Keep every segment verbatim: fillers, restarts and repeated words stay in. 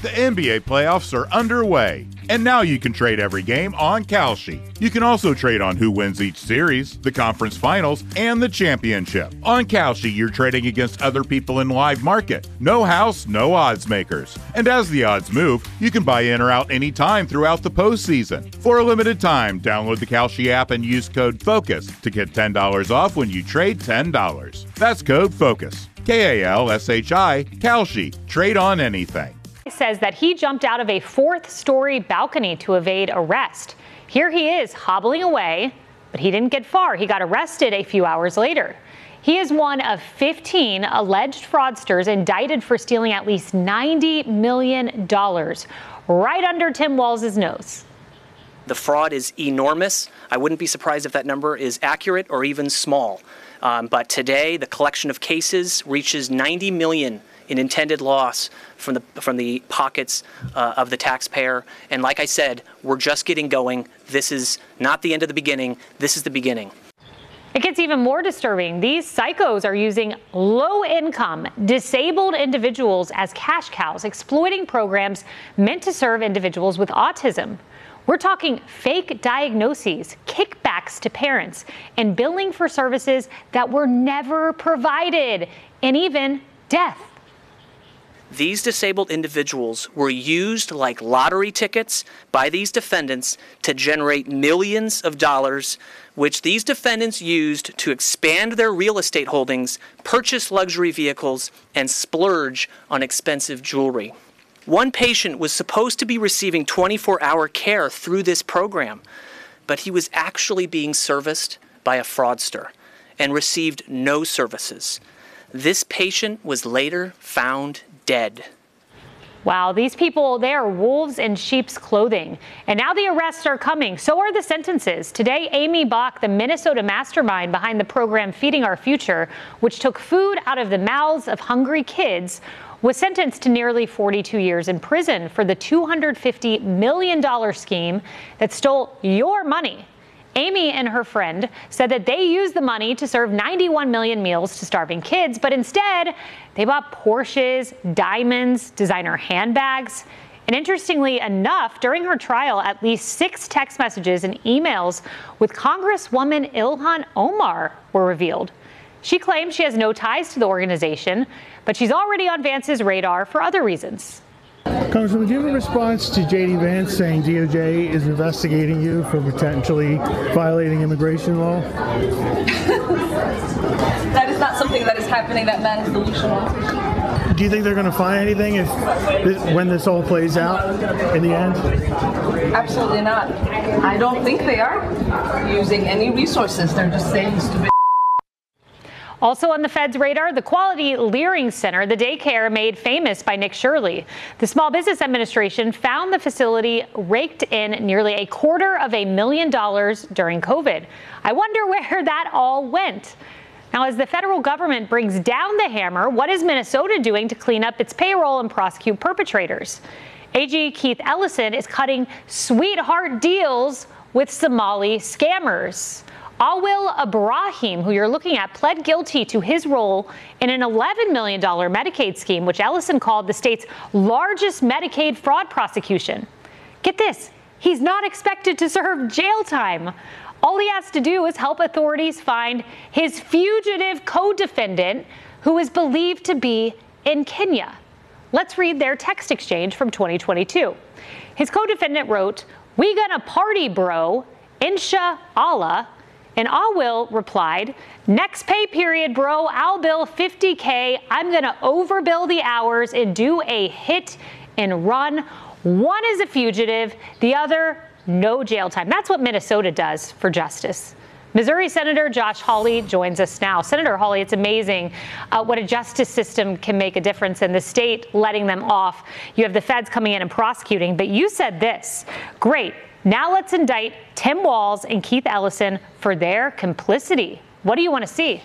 The N B A playoffs are underway, and now you can trade every game on Kalshi. You can also trade on who wins each series, the conference finals, and the championship. On Kalshi, you're trading against other people in live market. No house, no odds makers. And as the odds move, you can buy in or out anytime throughout the postseason. For a limited time, download the Kalshi app and use code FOCUS to get ten dollars off when you trade ten dollars. That's code FOCUS. K A L S H I, Kalshi. Trade on anything. Says that he jumped out of a fourth-story balcony to evade arrest. Here he is hobbling away, but he didn't get far. He got arrested a few hours later. He is one of fifteen alleged fraudsters indicted for stealing at least ninety million dollars right under Tim Walz' nose. The fraud is enormous. I wouldn't be surprised if that number is accurate or even small. Um, but today, the collection of cases reaches ninety million dollars in intended loss from the from the pockets uh, of the taxpayer. And like I said, we're just getting going. This is not the end of the beginning. This is the beginning. It gets even more disturbing. These psychos are using low-income, disabled individuals as cash cows, exploiting programs meant to serve individuals with autism. We're talking fake diagnoses, kickbacks to parents, and billing for services that were never provided, and even death. These disabled individuals were used like lottery tickets by these defendants to generate millions of dollars, which these defendants used to expand their real estate holdings, purchase luxury vehicles, and splurge on expensive jewelry. One patient was supposed to be receiving twenty-four hour care through this program, but he was actually being serviced by a fraudster and received no services. This patient was later found dead. Wow, these people, they are wolves in sheep's clothing. And now the arrests are coming. So are the sentences. Today, Amy Bach, the Minnesota mastermind behind the program Feeding Our Future, which took food out of the mouths of hungry kids, was sentenced to nearly forty-two years in prison for the two hundred fifty million dollars scheme that stole your money. Amy and her friend said that they used the money to serve ninety-one million meals to starving kids, but instead they bought Porsches, diamonds, designer handbags. And interestingly enough, during her trial, at least six text messages and emails with Congresswoman Ilhan Omar were revealed. She claims she has no ties to the organization, but she's already on Vance's radar for other reasons. Congressman, do you have a response to J D Vance saying D O J is investigating you for potentially violating immigration law? That is not something that is happening. That man is delusional. Do you think they're going to find anything if this, when this all plays out in the end? Absolutely not. I don't think they are using any resources. They're just saying stupid. Also on the Fed's radar, the Quality Leering Center, the daycare made famous by Nick Shirley. The Small Business Administration found the facility raked in nearly a quarter of a million dollars during COVID. I wonder where that all went. Now, as the federal government brings down the hammer, what is Minnesota doing to clean up its payroll and prosecute perpetrators? A G Keith Ellison is cutting sweetheart deals with Somali scammers. Awil Ibrahim, who you're looking at, pled guilty to his role in an eleven million dollars Medicaid scheme, which Ellison called the state's largest Medicaid fraud prosecution. Get this, he's not expected to serve jail time. All he has to do is help authorities find his fugitive co-defendant, who is believed to be in Kenya. Let's read their text exchange from twenty twenty-two. His co-defendant wrote, "We gonna party, bro, insha Allah." And Awil replied, "Next pay period, bro, I'll bill fifty K. I'm going to overbill the hours and do a hit and run. One is a fugitive, the other, no jail time." That's what Minnesota does for justice. Missouri Senator Josh Hawley joins us now. Senator Hawley, it's amazing uh, what a justice system can make a difference in the state, letting them off. You have the feds coming in and prosecuting, but you said this. Great. Now let's indict Tim Walz and Keith Ellison for their complicity. What do you want to see?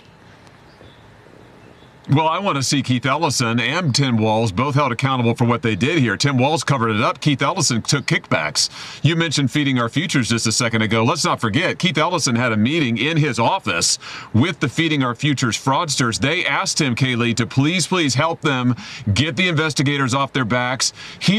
Well, I want to see Keith Ellison and Tim Walz both held accountable for what they did here. Tim Walz covered it up. Keith Ellison took kickbacks. You mentioned Feeding Our Futures just a second ago. Let's not forget, Keith Ellison had a meeting in his office with the Feeding Our Futures fraudsters. They asked him, Kaylee, to please, please help them get the investigators off their backs. He